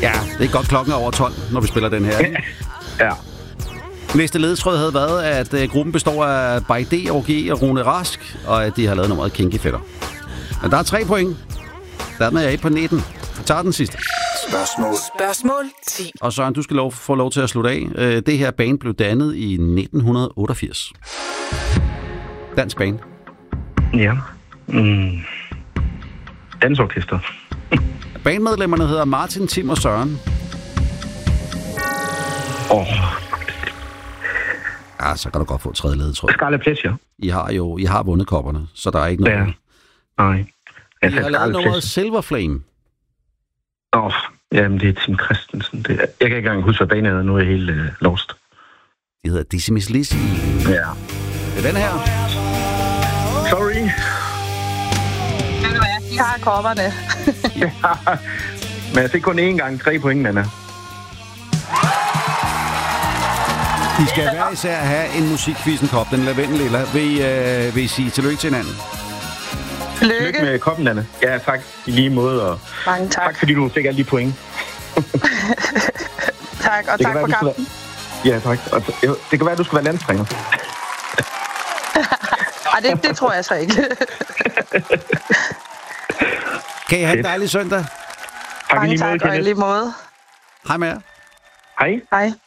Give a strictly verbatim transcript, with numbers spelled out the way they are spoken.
Ja, det er godt klokken er over tolv, når vi spiller den her. Ikke? Ja. Næste ledetråd havde været, at uh, gruppen består af Baide, O G og Rune Rask, og at de har lavet nummeret Kinky Fætter. Men der er tre point. Dermed er jeg på nitten. Jeg tager den sidste. Spørgsmål. Spørgsmål ti. Og Søren, du skal lov, få lov til at slutte af. Uh, det her band blev dannet i nitten otteogfirs. Dansk band. Ja. Mm. Dansorkester. Bandmedlemmerne hedder Martin, Tim og Søren. Åh. Oh. Ja, så kan du godt få tredje ledetråd. Scarlet Pleasure. I har jo I har vundet kopperne, så der er ikke noget. Ja. Nej. I har lavet nummeret Silver Flame. Åh, oh, jamen det er Tim Christensen. Det er, jeg kan ikke engang huske, hvad banen hedder. Nu er jeg helt uh, lost. Det hedder Dizzy Miss Lizzy. Ja. Det er den her. Sorry. Jeg har kopperne. Ja. Men jeg fik kun én gang tre point, Nana. I skal hver især have en musikquizzen-kop, den lavendelilla. Vil I, øh, vil I sige tillykke til hinanden? Lykke. Lykke med koppen, Nana. Ja, tak. I lige måde. Og mange tak. Tak, fordi du fik alle de point. Tak, og tak for kampen. Være... Ja, tak. Og t- det kan være, at du skal være landstræner. Ej, det, det tror jeg så ikke. Kan I have en dejlig søndag? Tak, mange i lige tak, måde, og i lige måde. Hej med jer. Hej. Hej.